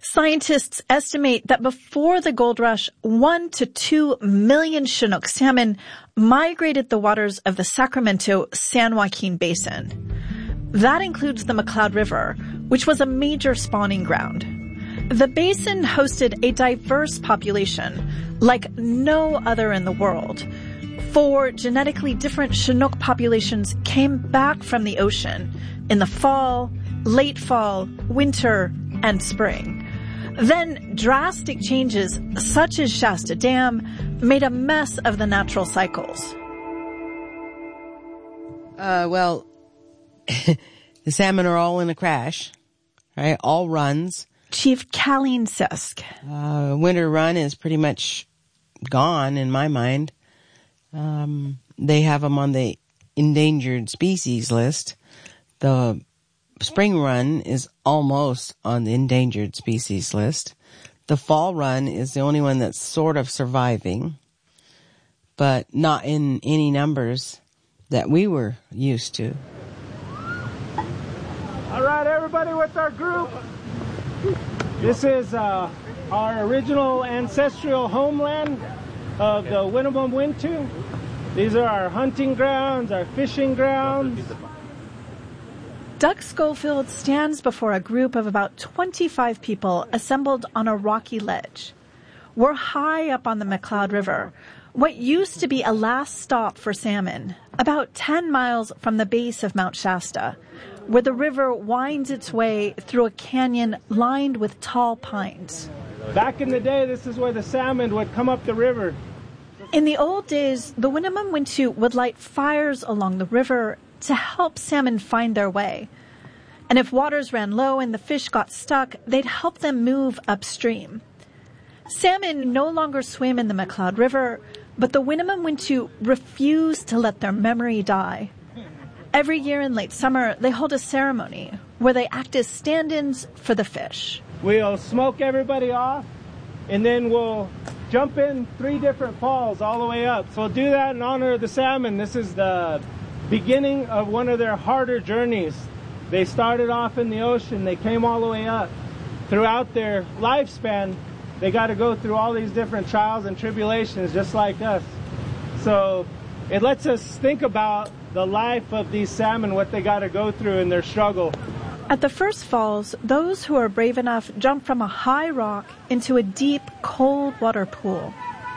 Scientists estimate that before the gold rush, 1 to 2 million Chinook salmon migrated the waters of the Sacramento-San Joaquin Basin. That includes the McCloud River, which was a major spawning ground. The basin hosted a diverse population, like no other in the world. 4 genetically different Chinook populations came back from the ocean in the fall, late fall, winter, and spring. Then drastic changes, such as Shasta Dam, made a mess of the natural cycles. The salmon are all in a crash, right? All runs. Chief Colleen Sisk. Winter run is pretty much gone in my mind. They have them on the endangered species list. The spring run is almost on the endangered species list. The fall run is the only one that's sort of surviving, but not in any numbers that we were used to. All right, everybody with our group. This is our original ancestral homeland of the Winnemem Wintu. These are our hunting grounds, our fishing grounds. Doug Schofield stands before a group of about 25 people assembled on a rocky ledge. We're high up on the McCloud River, what used to be a last stop for salmon, about 10 miles from the base of Mount Shasta, where the river winds its way through a canyon lined with tall pines. Back in the day, this is where the salmon would come up the river. In the old days, the Winnemem Wintu would light fires along the river to help salmon find their way. And if waters ran low and the fish got stuck, they'd help them move upstream. Salmon no longer swim in the McCloud River, but the Winnemem Wintu refuse to let their memory die. Every year in late summer, they hold a ceremony where they act as stand-ins for the fish. We'll smoke everybody off, and then we'll jump in 3 different falls all the way up. So we'll do that in honor of the salmon. This is the beginning of one of their harder journeys. They started off in the ocean. They came all the way up. Throughout their lifespan, they got to go through all these different trials and tribulations just like us. So it lets us think about the life of these salmon, what they got to go through in their struggle. At the first falls, those who are brave enough jump from a high rock into a deep, cold water pool.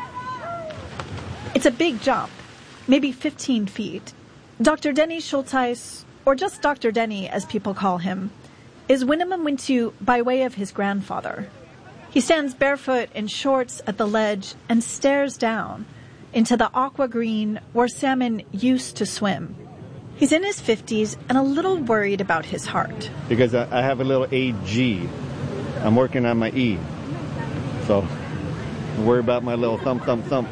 It's a big jump, maybe 15 feet. Dr. Denny Schulteis, or just Dr. Denny as people call him, is Winnemem Wintu by way of his grandfather. He stands barefoot in shorts at the ledge and stares down into the aqua green where salmon used to swim. He's in his 50s and a little worried about his heart. Because I have a little AG. I'm working on my E. So I worry about my little thump, thump, thump.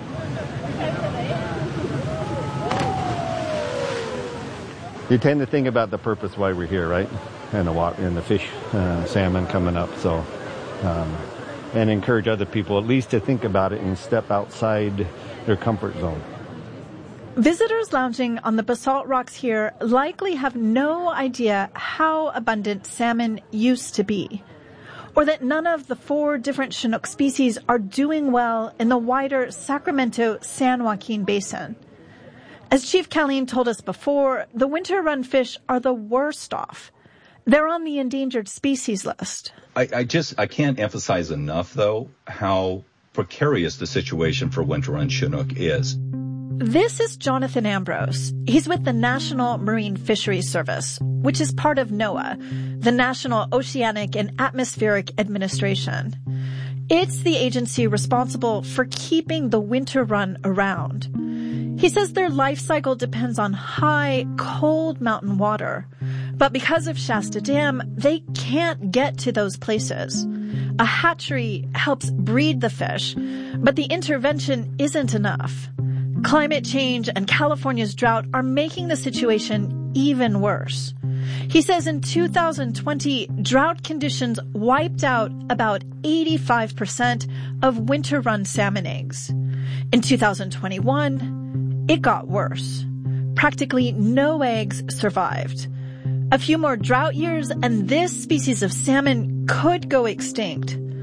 You tend to think about the purpose why we're here, right? And the water, and the fish, salmon coming up. So, and encourage other people at least to think about it and step outside their comfort zone. Visitors lounging on the basalt rocks here likely have no idea how abundant salmon used to be, or that none of the 4 different Chinook species are doing well in the wider Sacramento-San Joaquin Basin. As Chief Colleen told us before, the winter run fish are the worst off. They're on the endangered species list. I can't emphasize enough, though, how precarious the situation for winter run Chinook is. This is Jonathan Ambrose. He's with the National Marine Fisheries Service, which is part of NOAA, the National Oceanic and Atmospheric Administration. It's the agency responsible for keeping the winter run around. He says their life cycle depends on high, cold mountain water. But because of Shasta Dam, they can't get to those places. A hatchery helps breed the fish, but the intervention isn't enough. Climate change and California's drought are making the situation even worse. He says in 2020, drought conditions wiped out about 85% of winter-run salmon eggs. In 2021, it got worse. Practically no eggs survived. A few more drought years and this species of salmon could go extinct.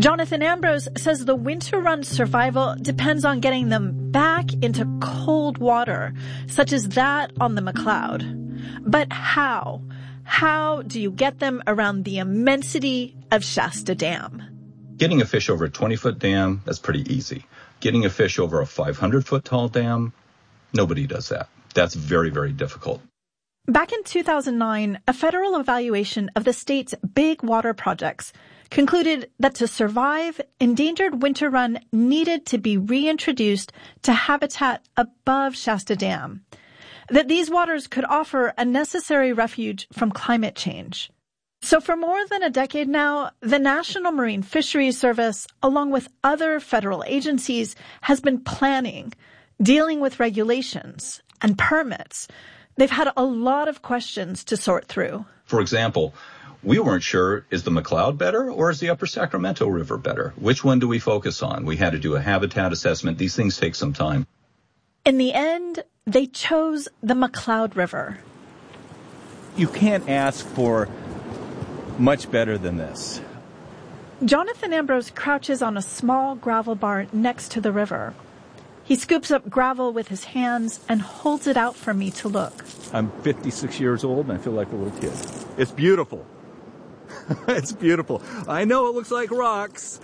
Jonathan Ambrose says the winter run survival depends on getting them back into cold water, such as that on the McCloud. But how? How do you get them around the immensity of Shasta Dam? Getting a fish over a 20-foot dam, that's pretty easy. Getting a fish over a 500-foot tall dam, nobody does that. That's very, very difficult. Back in 2009, a federal evaluation of the state's big water projects concluded that to survive, endangered winter run needed to be reintroduced to habitat above Shasta Dam, that these waters could offer a necessary refuge from climate change. So for more than a decade now, the National Marine Fisheries Service, along with other federal agencies, has been planning, dealing with regulations and permits. They've had a lot of questions to sort through. For example, we weren't sure, is the McCloud better or is the Upper Sacramento River better? Which one do we focus on? We had to do a habitat assessment. These things take some time. In the end, they chose the McCloud River. You can't ask for much better than this. Jonathan Ambrose crouches on a small gravel bar next to the river. He scoops up gravel with his hands and holds it out for me to look. I'm 56 years old and I feel like a little kid. It's beautiful. It's beautiful. I know it looks like rocks.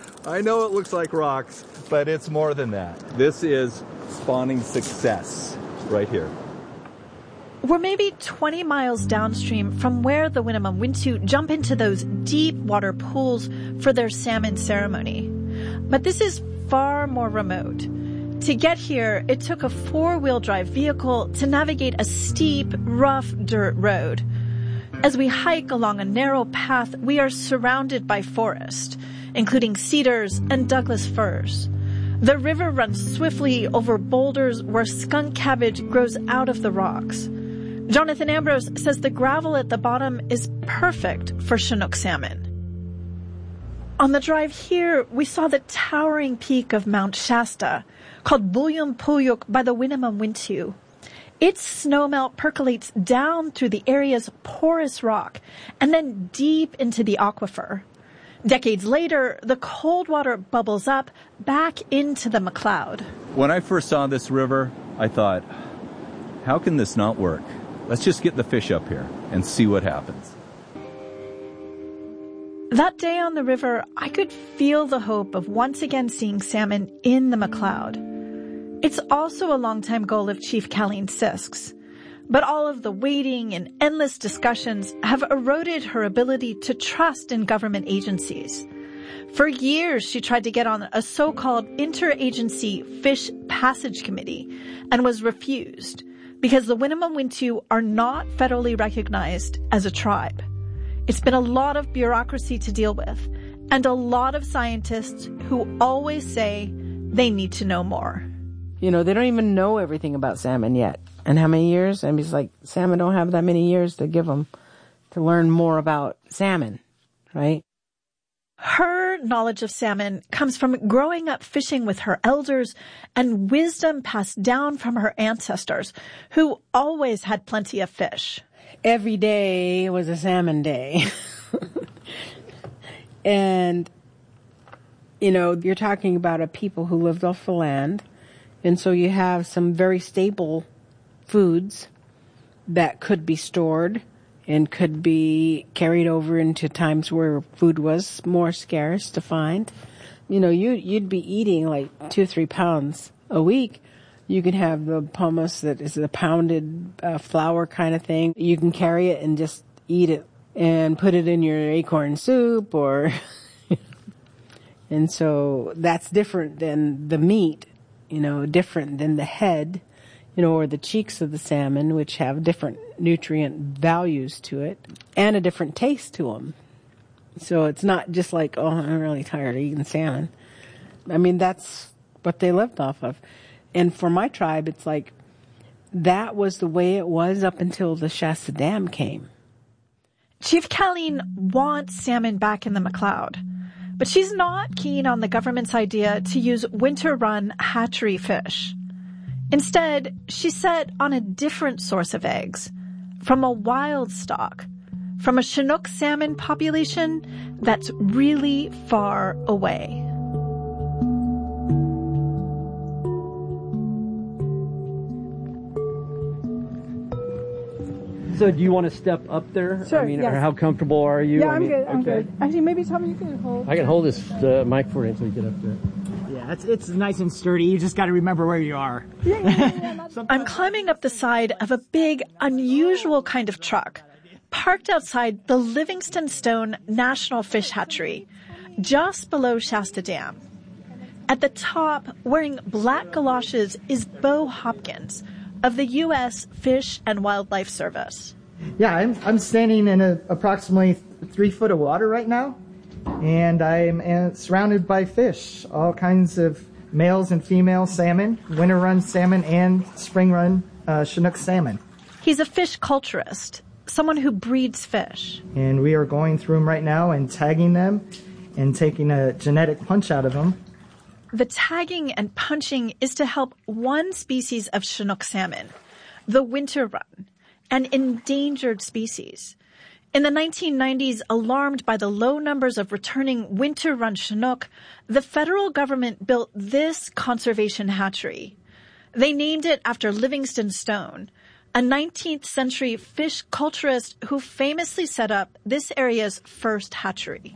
But it's more than that. This is spawning success right here. We're maybe 20 miles downstream from where the Winnemem-Wintu jump into those deep water pools for their salmon ceremony. But this is far more remote. To get here, it took a four-wheel drive vehicle to navigate a steep, rough dirt road. As we hike along a narrow path, we are surrounded by forest, including cedars and Douglas firs. The river runs swiftly over boulders where skunk cabbage grows out of the rocks. Jonathan Ambrose says the gravel at the bottom is perfect for Chinook salmon. On the drive here, we saw the towering peak of Mount Shasta, called Buyumpuyuk by the Winnemem-Wintu. Its snowmelt percolates down through the area's porous rock and then deep into the aquifer. Decades later, the cold water bubbles up back into the McCloud. When I first saw this river, I thought, how can this not work? Let's just get the fish up here and see what happens. That day on the river, I could feel the hope of once again seeing salmon in the McCloud. It's also a longtime goal of Chief Colleen Sisk's. But all of the waiting and endless discussions have eroded her ability to trust in government agencies. For years, she tried to get on a so-called interagency fish passage committee and was refused because the Winnemem-Wintu are not federally recognized as a tribe. It's been a lot of bureaucracy to deal with and a lot of scientists who always say they need to know more. You know, they don't even know everything about salmon yet. And how many years? I mean, it's like salmon don't have that many years to give them to learn more about salmon, right? Her knowledge of salmon comes from growing up fishing with her elders and wisdom passed down from her ancestors, who always had plenty of fish. Every day was a salmon day. And, you know, you're talking about a people who lived off the land. And so you have some very stable foods that could be stored and could be carried over into times where food was more scarce to find. You know, you'd be eating like 2-3 pounds a week. You can have the hummus that is a pounded flour kind of thing. You can carry it and just eat it and put it in your acorn soup or... And so that's different than the meat, you know, different than the head, you know, or the cheeks of the salmon, which have different nutrient values to it and a different taste to them. So it's not just like, oh, I'm really tired of eating salmon. I mean, that's what they lived off of. And for my tribe, it's like that was the way it was up until the Shasta Dam came. Chief Colleen wants salmon back in the McCloud, but she's not keen on the government's idea to use winter-run hatchery fish. Instead, she's set on a different source of eggs, from a wild stock, from a Chinook salmon population that's really far away. So do you want to step up there? Sure, I mean, yes. Or how comfortable are you? Yeah, I'm good. I'm okay. good. Actually, maybe Tommy, you can hold. I can hold this mic for you until you get up there. Yeah, it's nice and sturdy. You just got to remember where you are. I'm climbing up the side of a big, unusual kind of truck, parked outside the Livingston Stone National Fish Hatchery, just below Shasta Dam. At the top, wearing black galoshes, is Bo Hopkins of the U.S. Fish and Wildlife Service. Yeah, I'm standing in approximately 3 foot of water right now, and I'm surrounded by fish, all kinds of males and female salmon, winter run salmon, and spring run Chinook salmon. He's a fish culturist, someone who breeds fish. And we are going through them right now and tagging them and taking a genetic punch out of them. The tagging and punching is to help one species of Chinook salmon, the winter run, an endangered species. In the 1990s, alarmed by the low numbers of returning winter run Chinook, the federal government built this conservation hatchery. They named it after Livingston Stone, a 19th century fish culturist who famously set up this area's first hatchery.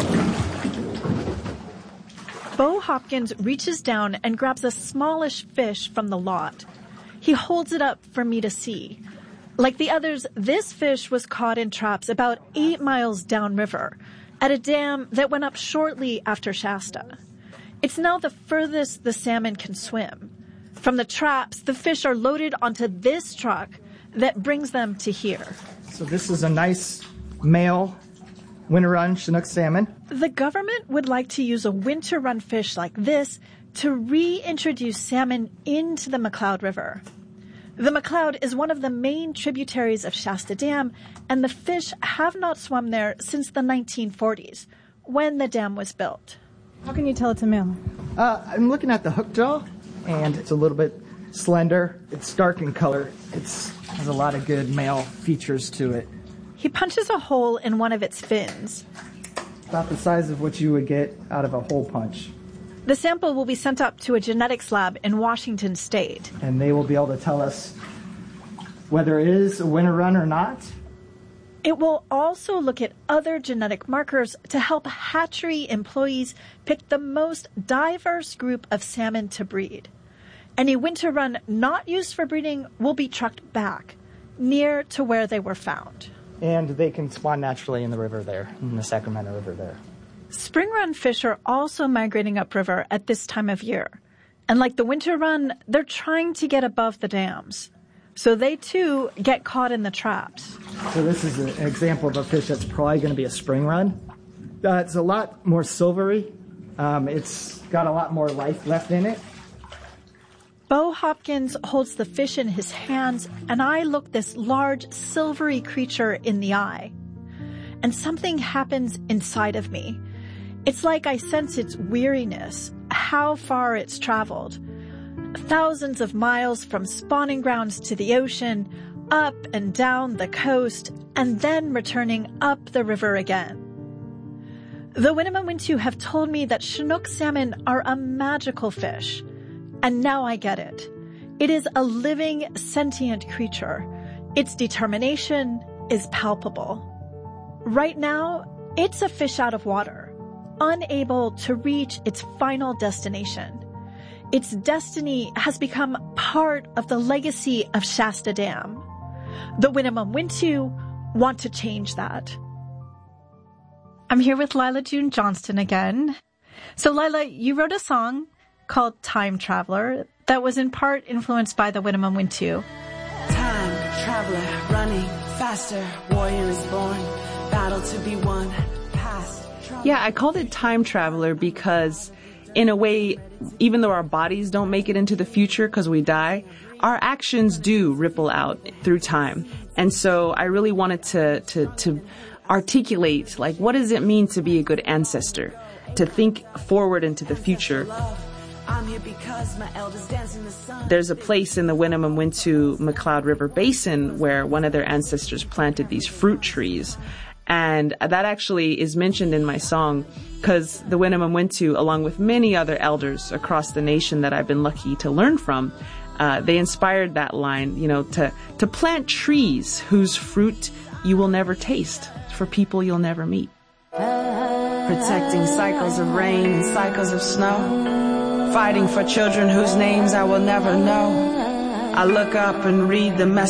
Bo Hopkins reaches down and grabs a smallish fish from the lot. He holds it up for me to see. Like the others, this fish was caught in traps about 8 miles downriver at a dam that went up shortly after Shasta. It's now the furthest the salmon can swim. From the traps, the fish are loaded onto this truck that brings them to here. So this is a nice male winter run Chinook salmon. The government would like to use a winter run fish like this to reintroduce salmon into the McCloud River. The McCloud is one of the main tributaries of Shasta Dam, and the fish have not swum there since the 1940s, when the dam was built. How can you tell it's a male? I'm looking at the hook jaw, and it's a little bit slender. It's dark in color. It has a lot of good male features to it. He punches a hole in one of its fins. About the size of what you would get out of a hole punch. The sample will be sent up to a genetics lab in Washington State. And they will be able to tell us whether it is a winter run or not. It will also look at other genetic markers to help hatchery employees pick the most diverse group of salmon to breed. Any winter run not used for breeding will be trucked back, near to where they were found. And they can spawn naturally in the river there, in the Sacramento River there. Spring run fish are also migrating upriver at this time of year. And like the winter run, they're trying to get above the dams. So they, too, get caught in the traps. So this is an example of a fish that's probably going to be a spring run. It's a lot more silvery. It's got a lot more life left in it. Bo Hopkins holds the fish in his hands, and I look this large, silvery creature in the eye. And something happens inside of me. It's like I sense its weariness, how far it's traveled. Thousands of miles from spawning grounds to the ocean, up and down the coast, and then returning up the river again. The Winnemem-Wintu have told me that Chinook salmon are a magical fish. And now I get it. It is a living, sentient creature. Its determination is palpable. Right now, it's a fish out of water, unable to reach its final destination. Its destiny has become part of the legacy of Shasta Dam. The Winnemem-Wintu want to change that. I'm here with Lila June Johnston again. So Lila, you wrote a song called Time Traveler that was in part influenced by the Winnemem-Wintu. Time traveler, running faster, warrior is born, battle to be won, past. Yeah, I called it Time Traveler because in a way, even though our bodies don't make it into the future because we die, our actions do ripple out through time. And so I really wanted to articulate, like, what does it mean to be a good ancestor? To think forward into the future. I'm here because my elders dance in the sun. There's a place in the Winnemem-Wintu McCloud River Basin where one of their ancestors planted these fruit trees. And that actually is mentioned in my song because the Winnemem-Wintu, along with many other elders across the nation that I've been lucky to learn from, they inspired that line, to plant trees whose fruit you will never taste for people you'll never meet. Protecting cycles of rain and cycles of snow. Fighting for children whose names I will never know. I look up and read the message